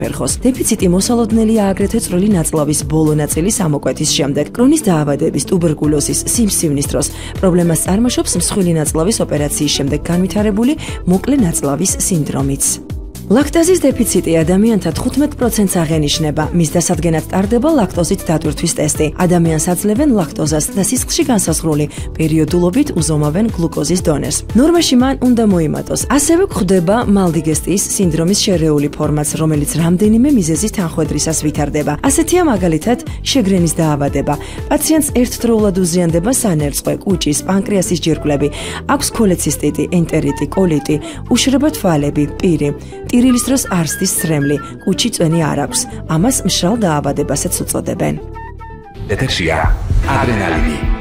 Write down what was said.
ერხოს. დეფიციტი მოსალოდნელია აგრეთვე წვრილი ნაწლავის ბოლო ნაწილის ამოკვეთის შემდეგ. კრონის დაავადების, ტუბერკულოზის, სიმსივნის დროს პრობლემას წარმოშობს მსხვილი ნაწლავის ოპერაციის შემდეგ განვითარებული მოკლე ნაწლავის სინდრომიც. ლაქტაზის დეფიციტი ადამიანთა 15%-ს აღენიშნება. მის დასადგენად ტარდება ლაქტოზით დატვირთვის ტესტი. ადამიანს აძლევენ ლაქტოზას და სისხლში განსაზღვრული პერიოდულობით უზომავენ გლუკოზის დონეს. ნორმაში მან უნდა მოიმატოს. ასევე გვხვდება მალდიგესტიის სინდრომის შერეული ფორმაც, რომელიც რამდენიმე მიზეზის თანხვედრისას ვითარდება. ასეთია მაგალითად შეგრენის დაავადება. პაციენტს ერთდროულად უზიანდება სანერწყვე, კუჭის, პანკრეასის ჯირკვლები, აქვს ქოლეცისტიტი, ენტერიტი, კოლიტი, უშრება თვალები, პირი. ტირილის დროს არსდის სრემლი, კუჭი წვენი არ აქვს. ამას მშრალ დაავადებასაც უწოდებენ. ეთერშია ადრენალინი.